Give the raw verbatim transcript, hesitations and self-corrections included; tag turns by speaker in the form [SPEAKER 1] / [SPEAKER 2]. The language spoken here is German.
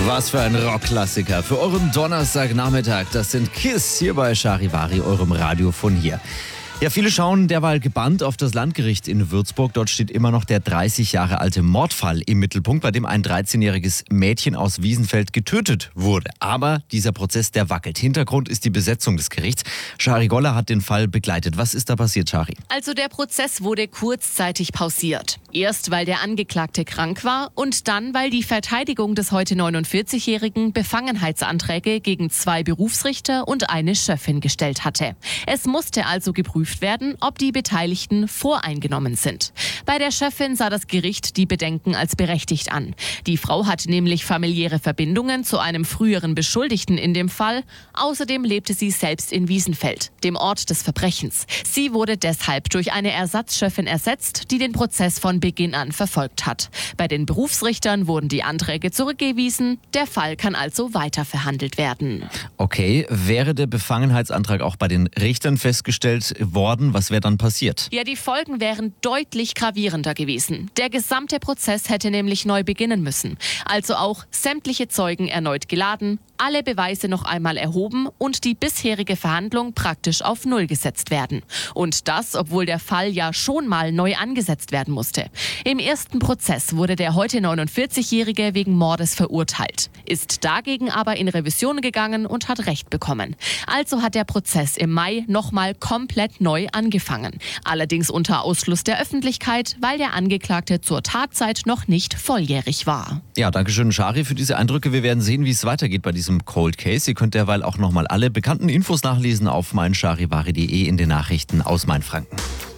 [SPEAKER 1] Was für ein Rockklassiker für euren Donnerstagnachmittag. Das sind Kiss hier bei Charivari, eurem Radio von hier. Ja, viele schauen derweil gebannt auf das Landgericht in Würzburg. Dort steht immer noch der dreißig Jahre alte Mordfall im Mittelpunkt, bei dem ein dreizehnjähriges Mädchen aus Wiesenfeld getötet wurde. Aber dieser Prozess, der wackelt. Hintergrund ist die Besetzung des Gerichts. Shari Goller hat den Fall begleitet. Was ist da passiert, Shari?
[SPEAKER 2] Also der Prozess wurde kurzzeitig pausiert. Erst, weil der Angeklagte krank war und dann, weil die Verteidigung des heute neunundvierzigjährigen Befangenheitsanträge gegen zwei Berufsrichter und eine Schöffin gestellt hatte. Es musste also geprüft werden, ob die Beteiligten voreingenommen sind. Bei der Schöffin sah das Gericht die Bedenken als berechtigt an. Die Frau hat nämlich familiäre Verbindungen zu einem früheren Beschuldigten in dem Fall. Außerdem lebte sie selbst in Wiesenfeld, dem Ort des Verbrechens. Sie wurde deshalb durch eine Ersatzschöffin ersetzt, die den Prozess von Beginn an verfolgt hat. Bei den Berufsrichtern wurden die Anträge zurückgewiesen. Der Fall kann also weiter verhandelt werden.
[SPEAKER 1] Okay, wäre der Befangenheitsantrag auch bei den Richtern festgestellt worden, was wäre dann passiert?
[SPEAKER 2] Ja, die Folgen wären deutlich gravierender gewesen. Der gesamte Prozess hätte nämlich neu beginnen müssen. Also auch sämtliche Zeugen erneut geladen, alle Beweise noch einmal erhoben und die bisherige Verhandlung praktisch auf Null gesetzt werden. Und das, obwohl der Fall ja schon mal neu angesetzt werden musste. Im ersten Prozess wurde der heute neunundvierzigjährige wegen Mordes verurteilt, ist dagegen aber in Revision gegangen und hat Recht bekommen. Also hat der Prozess im Mai nochmal komplett neu angefangen. Allerdings unter Ausschluss der Öffentlichkeit, weil der Angeklagte zur Tatzeit noch nicht volljährig war.
[SPEAKER 1] Ja, danke schön, Shari, für diese Eindrücke. Wir werden sehen, wie es weitergeht bei diesem Cold Case. Ihr könnt derweil auch nochmal alle bekannten Infos nachlesen auf meincharivari punkt de in den Nachrichten aus Mainfranken.